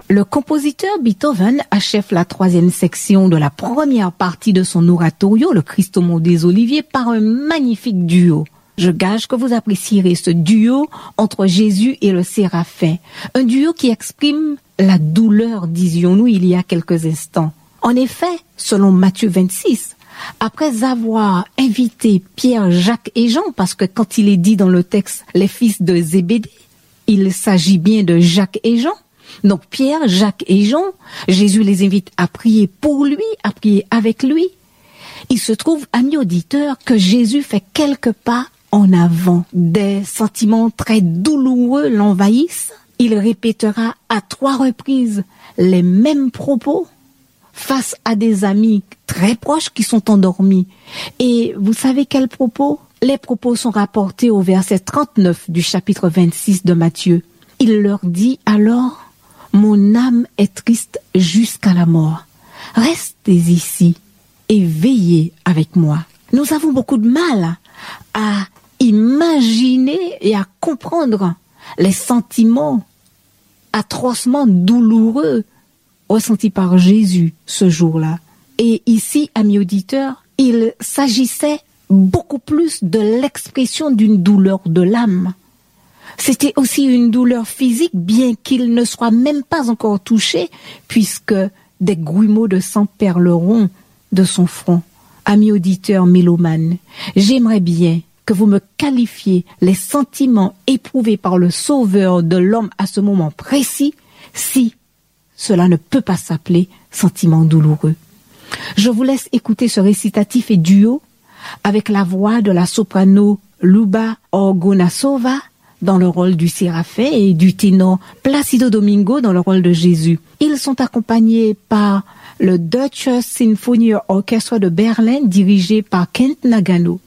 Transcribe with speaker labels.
Speaker 1: Le compositeur Beethoven achève la 3e section de la première partie de son oratorio, le Christ au mont des Oliviers, par un magnifique duo. Je gage que vous apprécierez ce duo entre Jésus et le Séraphin. Un duo qui exprime la douleur, disions-nous il y a quelques instants. En effet, selon Matthieu 26, après avoir invité Pierre, Jacques et Jean, parce que quand il est dit dans le texte les fils de Zébédée, il s'agit bien de Jacques et Jean. Donc Pierre, Jacques et Jean, Jésus les invite à prier pour lui, à prier avec lui. Il se trouve, amis auditeurs, que Jésus fait quelques pas en avant. Des sentiments très douloureux l'envahissent. Il répétera à 3 reprises les mêmes propos face à des amis très proches qui sont endormis. Et vous savez quels propos? Les propos sont rapportés au verset 39 du chapitre 26 de Matthieu. Il leur dit alors: « Mon âme est triste jusqu'à la mort. Restez ici et veillez avec moi. » Nous avons beaucoup de mal à imaginer et à comprendre les sentiments atrocement douloureux ressentis par Jésus ce jour-là. Et ici, amis auditeurs, il s'agissait beaucoup plus de l'expression d'une douleur de l'âme. C'était aussi une douleur physique, bien qu'il ne soit même pas encore touché, puisque des grumeaux de sang perleront de son front. Amis auditeurs mélomanes, j'aimerais bien que vous me qualifiez les sentiments éprouvés par le Sauveur de l'homme à ce moment précis, si cela ne peut pas s'appeler sentiment douloureux. Je vous laisse écouter ce récitatif et duo avec la voix de la soprano Luba Orgonasova dans le rôle du Séraphin et du ténor Placido Domingo dans le rôle de Jésus. Ils sont accompagnés par le Deutsche Sinfonieorchestra de Berlin dirigé par Kent Nagano.